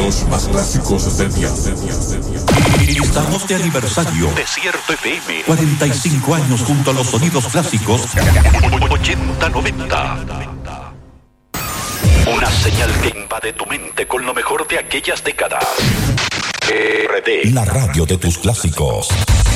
los más clásicos del día. Estamos de aniversario. Desierto FM. 45 años junto a los sonidos clásicos. 80-90. Una señal que invade tu mente con lo mejor de aquellas décadas. RD. La radio de tus clásicos.